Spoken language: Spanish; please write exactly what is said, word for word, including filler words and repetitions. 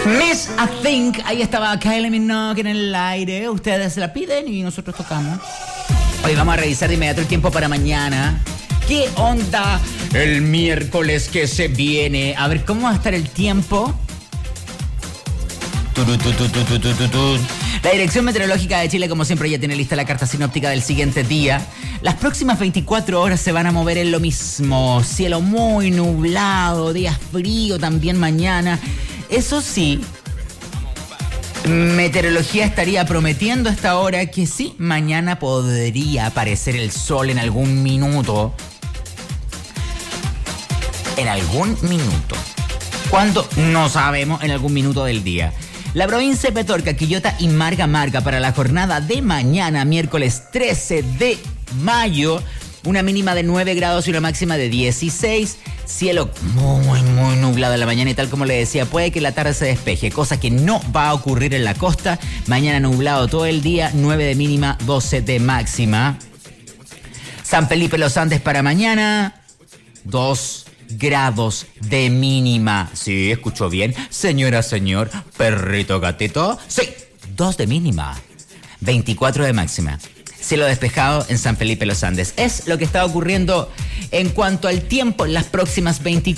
Miss I Think, ahí estaba Kylie Minogue en el aire. Ustedes la piden y nosotros tocamos. Hoy vamos a revisar de inmediato el tiempo para mañana. ¿Qué onda el miércoles que se viene? A ver, ¿cómo va a estar el tiempo? La Dirección Meteorológica de Chile, como siempre, ya tiene lista la carta sinóptica del siguiente día. Las próximas veinticuatro horas se van a mover en lo mismo. Cielo muy nublado, día frío también mañana. Eso sí, Meteorología estaría prometiendo a esta hora que sí, mañana podría aparecer el sol en algún minuto. En algún minuto. ¿Cuándo? No sabemos, en algún minuto del día. La provincia de Petorca, Quillota y Marga Marga para la jornada de mañana, miércoles trece de mayo, una mínima de nueve grados y una máxima de dieciséis. Cielo muy, muy nublado en la mañana y tal como le decía, puede que la tarde se despeje, cosa que no va a ocurrir en la costa. Mañana nublado todo el día, nueve de mínima, doce de máxima. San Felipe Los Andes para mañana, dos grados de mínima. Sí, escuchó bien, señora, señor, perrito, gatito. Sí, dos de mínima, veinticuatro de máxima. Cielo despejado en San Felipe Los Andes. Es lo que está ocurriendo en cuanto al tiempo en las próximas veinticuatro